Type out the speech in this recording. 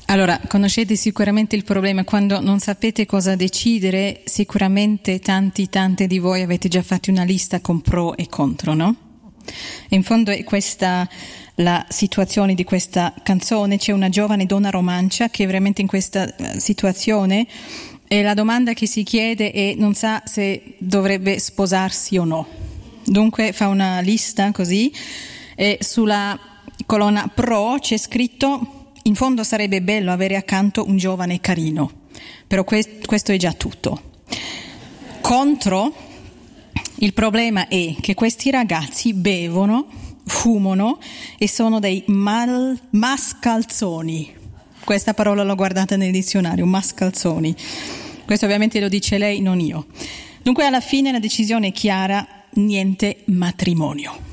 Allora, conoscete sicuramente il problema, quando non sapete cosa decidere, sicuramente tante di voi avete già fatto una lista con pro e contro, no? In fondo è questa la situazione di questa canzone. C'è una giovane donna romancia che è veramente in questa situazione e la domanda che si chiede è non sa se dovrebbe sposarsi o no. Dunque fa una lista così e sulla colonna pro c'è scritto: in fondo sarebbe bello avere accanto un giovane carino, però questo è già tutto. Contro, il problema è che questi ragazzi bevono, fumano e sono dei mascalzoni. Questa parola l'ho guardata nel dizionario, mascalzoni. Questo ovviamente lo dice lei, non io. Dunque alla fine la decisione è chiara: niente matrimonio.